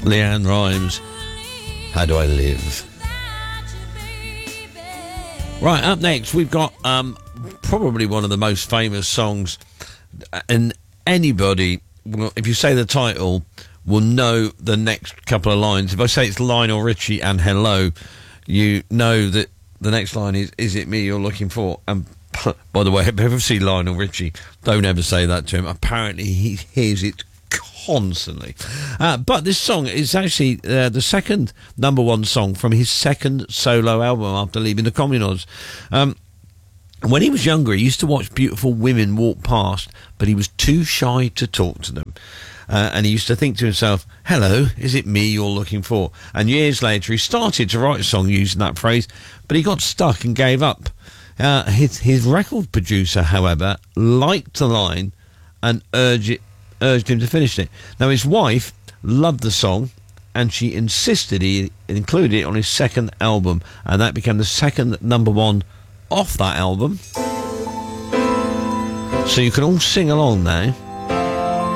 Leanne Rimes, How Do I Live? Right, up next we've got probably one of the most famous songs, and anybody, if you say the title, will know the next couple of lines. If I say it's Lionel Richie and Hello, you know that the next line is it me you're looking for? And by the way, if you ever see Lionel Richie, don't ever say that to him. Apparently he hears it constantly. But this song is actually the second number one song from his second solo album after leaving the Communards. When he was younger, he used to watch beautiful women walk past, but he was too shy to talk to them. And he used to think to himself, hello, is it me you're looking for? And years later, he started to write a song using that phrase, but he got stuck and gave up. His record producer, however, liked the line and urged him to finish it. Now, his wife loved the song, and she insisted he include it on his second album, and that became the second number one off that album. So you can all sing along now.